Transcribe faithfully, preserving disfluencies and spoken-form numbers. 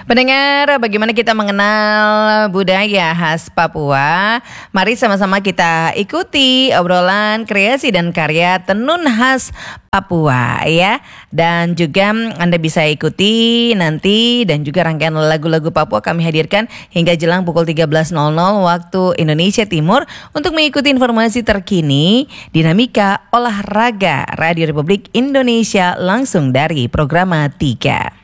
Pendengar, bagaimana kita mengenal budaya khas Papua? Mari sama-sama kita ikuti obrolan kreasi dan karya tenun khas Papua ya. Dan juga Anda bisa ikuti nanti dan juga rangkaian lagu-lagu Papua kami hadirkan hingga jelang pukul tiga belas nol nol waktu Indonesia Timur untuk mengikuti informasi terkini dinamika olahraga Radio Republik Indonesia langsung dari Programa tiga.